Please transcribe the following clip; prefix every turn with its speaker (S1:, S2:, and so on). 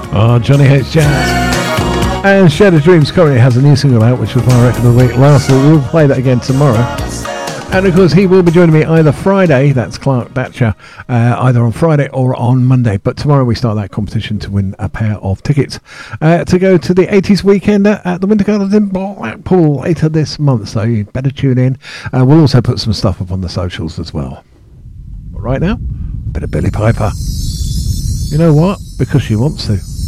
S1: Oh, Johnny Hates Jazz. And Shattered Dreams currently has a new single out, which was my record of the week last week. We'll play that again tomorrow. And of course, he will be joining me either Friday, that's Clark Batcher, either on Friday or on Monday. But tomorrow we start that competition to win a pair of tickets to go to the 80s Weekender at the Winter Gardens in Blackpool later this month. So you better tune in. We'll also put some stuff up on the socials as well. But right now, a bit of Billy Piper. You know what? Because she wants to.